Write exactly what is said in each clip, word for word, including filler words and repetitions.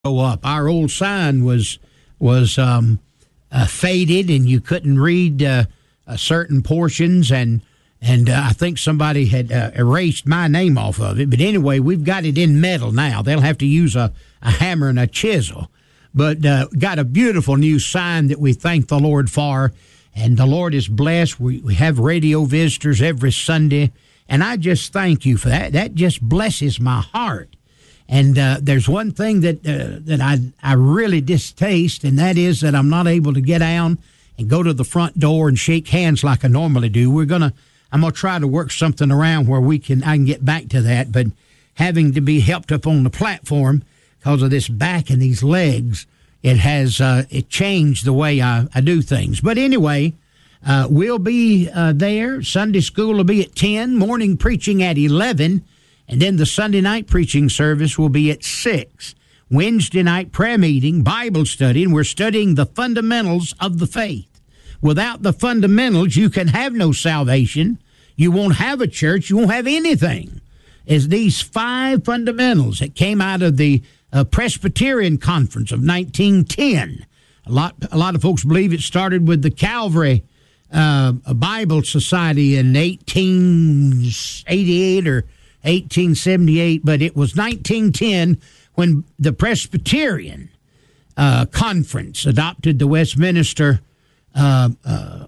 go up. Our old sign was was um, uh, faded, and you couldn't read uh, uh, certain portions, and and uh, I think somebody had uh, erased my name off of it. But anyway, we've got it in metal now. They'll have to use a, a hammer and a chisel. But uh, got a beautiful new sign that we thank the Lord for, and the Lord is blessed. We, we have radio visitors every Sunday, and I just thank you for that. That just blesses my heart. And uh, there's one thing that uh, that I I really distaste, and that is that I'm not able to get down and go to the front door and shake hands like I normally do. We're gonna I'm gonna try to work something around where we can I can get back to that, but having to be helped up on the platform because of this back and these legs, it has uh, it changed the way I, I do things. But anyway, uh, we'll be uh, there. Sunday school will be at ten, morning preaching at eleven, and then the Sunday night preaching service will be at six. Wednesday night prayer meeting, Bible study, and we're studying the fundamentals of the faith. Without the fundamentals, you can have no salvation. You won't have a church. You won't have anything. It's these five fundamentals that came out of the uh, Presbyterian Conference of nineteen ten. A lot, a lot of folks believe it started with the Calvary uh, Bible Society in eighteen eighty-eight or eighteen seventy-eight, but it was nineteen ten when the Presbyterian uh, Conference adopted the Westminster uh, uh,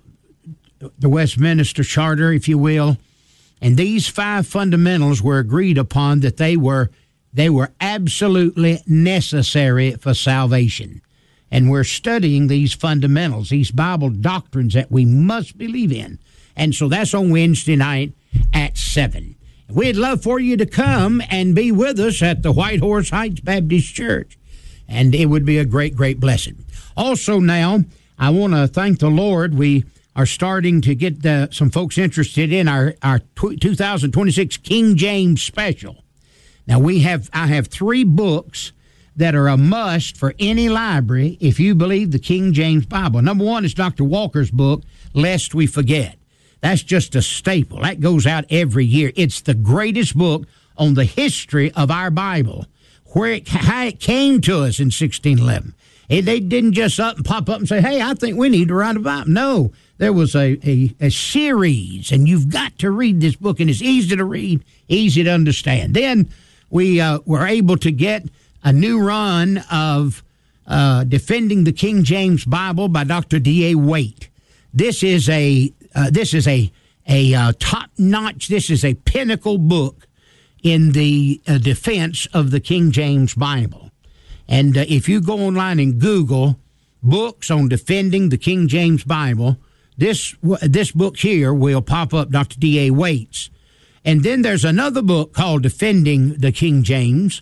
the Westminster Charter, if you will, and these five fundamentals were agreed upon that they were they were absolutely necessary for salvation. And we're studying these fundamentals, these Bible doctrines that we must believe in. And so that's on Wednesday night at seven. We'd love for you to come and be with us at the White Horse Heights Baptist Church, and it would be a great, great blessing. Also now, I want to thank the Lord. We are starting to get uh, some folks interested in our, our two thousand twenty-six King James special. Now, we have I have three books that are a must for any library if you believe the King James Bible. Number one is Doctor Walker's book, Lest We Forget. That's just a staple. That goes out every year. It's the greatest book on the history of our Bible, where it, how it came to us in sixteen eleven. It, they didn't just up and pop up and say, hey, I think we need to write a Bible. No, there was a, a, a series, and you've got to read this book, and it's easy to read, easy to understand. Then we uh, were able to get a new run of uh, Defending the King James Bible by Doctor D A Waite. This is a uh, this is a a uh, top notch. This is a pinnacle book in the uh, defense of the King James Bible. And uh, if you go online and Google books on defending the King James Bible, this this book here will pop up, Doctor D A Waite's. And then there's another book called Defending the King James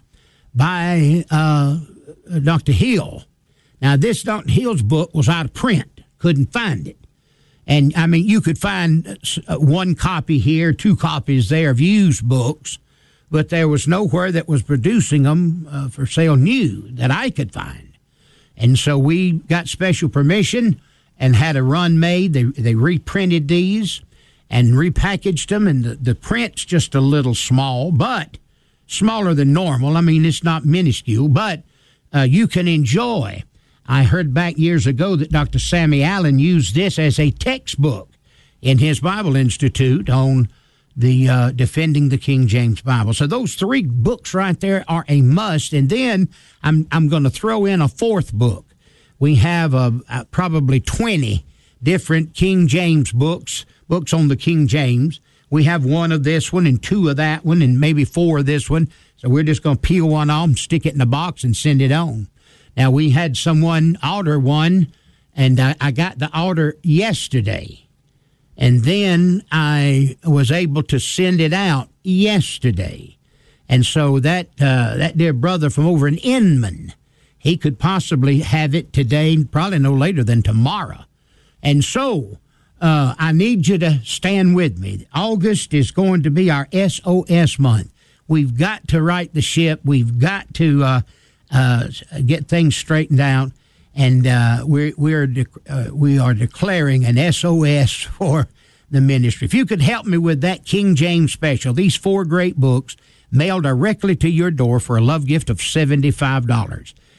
by uh, Doctor Hill. Now, this Doctor Hill's book was out of print. Couldn't find it. And, I mean, you could find one copy here, two copies there of used books, but there was nowhere that was producing them uh, for sale new that I could find. And so we got special permission and had a run made. They, they reprinted these and repackaged them, and the, the print's just a little small, but smaller than normal. I mean, it's not minuscule, but uh, you can enjoy. I heard back years ago that Doctor Sammy Allen used this as a textbook in his Bible Institute on the uh, Defending the King James Bible. So those three books right there are a must. And then I'm I'm going to throw in a fourth book. We have uh, uh, probably twenty different King James books, books on the King James. We have one of this one and two of that one and maybe four of this one. So we're just going to peel one off and stick it in a box and send it on. Now, we had someone order one, and I, I got the order yesterday. And then I was able to send it out yesterday. And so that uh, that dear brother from over in Inman, he could possibly have it today, probably no later than tomorrow. And so uh, I need you to stand with me. August is going to be our S O S month. We've got to right the ship. We've got to uh, uh, get things straightened out. And uh, we're, we're de- uh, we are declaring an S O S for the ministry. If you could help me with that King James special, these four great books, mailed directly to your door for a love gift of seventy-five dollars.